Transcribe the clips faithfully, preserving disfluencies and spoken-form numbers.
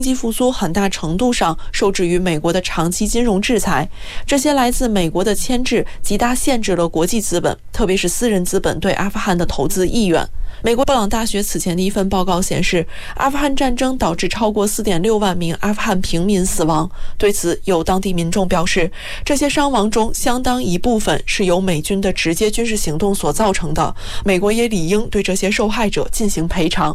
经济复苏很大程度上受制于美国的长期金融制裁，这些来自美国的牵制极大限制了国际资本，特别是私人资本对阿富汗的投资意愿。美国布朗大学此前的一份报告显示，阿富汗战争导致超过 四点六万名阿富汗平民死亡。对此，有当地民众表示，这些伤亡中相当一部分是由美军的直接军事行动所造成的，美国也理应对这些受害者进行赔偿。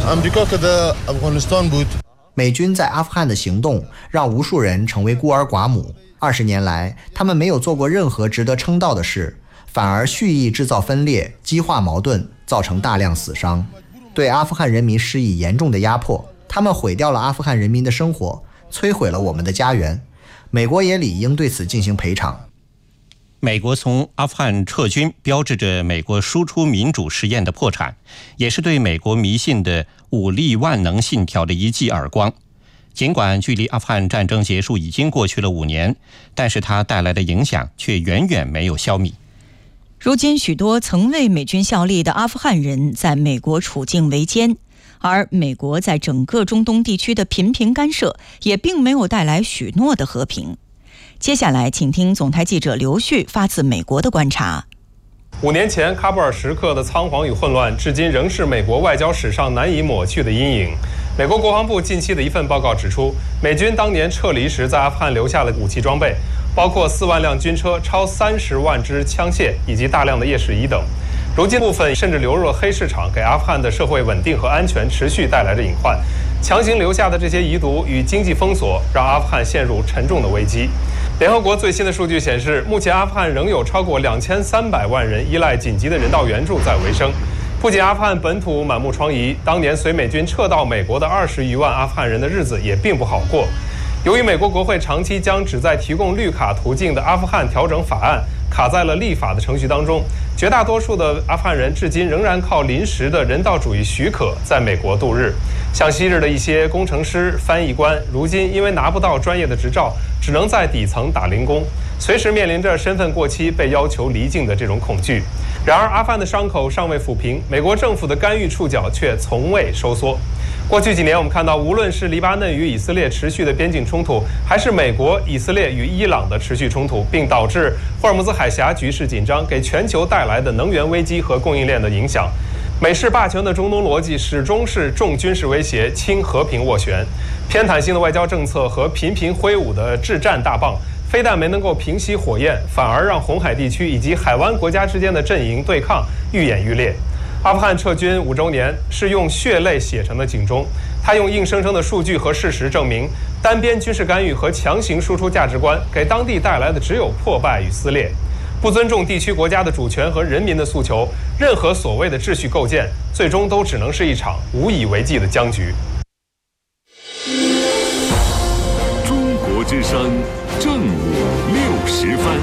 美军在阿富汗的行动让无数人成为孤儿寡母。二十年来，他们没有做过任何值得称道的事，反而蓄意制造分裂，激化矛盾，造成大量死伤，对阿富汗人民施以严重的压迫。他们毁掉了阿富汗人民的生活，摧毁了我们的家园。美国也理应对此进行赔偿。 美国从阿富汗撤军，标志着美国输出民主实验的破产，也是对美国迷信的武力万能信条的一记耳光。尽管距离阿富汗战争结束已经过去了五年，但是它带来的影响却远远没有消弭。 如今，许多曾为美军效力的阿富汗人在美国处境维艰，而美国在整个中东地区的频频干涉，也并没有带来许诺的和平。接下来，请听总台记者刘旭发自美国的观察。 五年前，喀布尔时刻的仓皇与混乱，至今仍是美国外交史上难以抹去的阴影。美国国防部近期的一份报告指出，美军当年撤离时在阿富汗留下了武器装备，包括四万辆军车、超三十万支枪械以及大量的夜视仪等。如今部分甚至流入了黑市场，给阿富汗的社会稳定和安全持续带来着隐患。强行留下的这些遗毒与经济封锁，让阿富汗陷入沉重的危机。联合国最新的数据显示，目前阿富汗仍有超过两千三百万人依赖紧急的人道援助在维生。不仅阿富汗本土满目疮痍，当年随美军撤到美国的二十余万阿富汗人的日子也并不好过。由于美国国会长期将旨在提供绿卡途径的阿富汗调整法案卡在了立法的程序当中，绝大多数的阿富汗人至今仍然靠临时的人道主义许可在美国度日。像昔日的一些工程师、翻译官，如今因为拿不到专业的执照，只能在底层打零工，随时面临着身份过期被要求离境的这种恐惧。然而，阿富汗的伤口尚未抚平，美国政府的干预触角却从未收缩。过去几年，我们看到，无论是黎巴嫩与以色列持续的边境冲突，还是美国、以色列与伊朗的持续冲突，并导致霍尔木兹海峡局势紧张，给全球带来的能源危机和供应链的影响。美式霸权的中东逻辑始终是重军事威胁、轻和平斡旋，偏袒性的外交政策和频频挥舞的制战大棒，非但没能够平息火焰，反而让红海地区以及海湾国家之间的阵营对抗愈演愈烈。阿富汗撤军五周年是用血泪写成的警钟，它用硬生生的数据和事实证明，单边军事干预和强行输出价值观给当地带来的只有破败与撕裂。不尊重地区国家的主权和人民的诉求，任何所谓的秩序构建，最终都只能是一场无以为继的僵局。 中国之声正午六时分。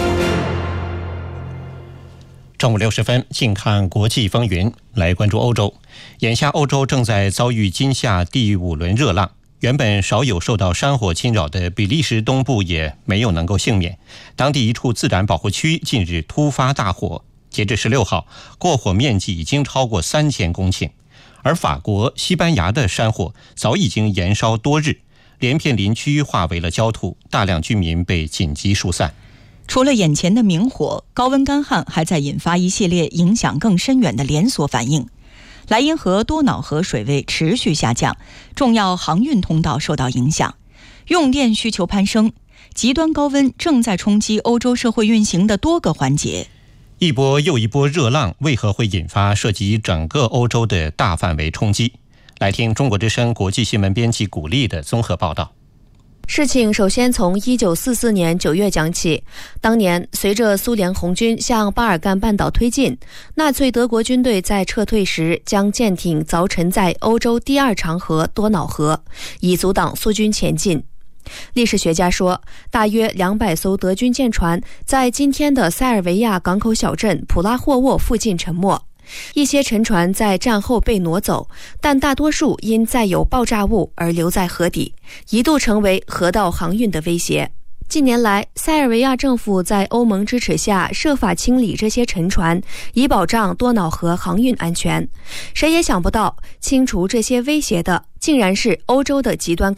正午六十分，静看国际风云，来关注欧洲。眼下，欧洲正在遭遇今夏第五轮热浪。原本少有受到山火侵扰的比利时东部也没有能够幸免，当地一处自然保护区近日突发大火，截至十六号，过火面积已经超过三千公顷。而法国、西班牙的山火早已经延烧多日，连片林区化为了焦土，大量居民被紧急疏散。 除了眼前的明火，高温干旱还在引发一系列影响更深远的连锁反应。莱茵河、多瑙河水位持续下降，重要航运通道受到影响，用电需求攀升，极端高温正在冲击欧洲社会运行的多个环节。 一波又一波热浪为何会引发涉及整个欧洲的大范围冲击？来听中国之声国际新闻编辑古丽的综合报道。 事情首先从一九四四年九月讲起。当年，随着苏联红军向巴尔干半岛推进，纳粹德国军队在撤退时将舰艇凿沉在欧洲第二长河多瑙河，以阻挡苏军前进。历史学家说，大约两百艘德军舰船在今天的塞尔维亚港口小镇普拉霍沃附近沉没。一些沉船在战后被挪走，但大多数因载有爆炸物而留在河底，一度成为河道航运的威胁。 近年来，塞尔维亚政府在欧盟支持下设法清理这些沉船，以保障多瑙河航运安全。谁也想不到，清除这些威胁的竟然是欧洲的极端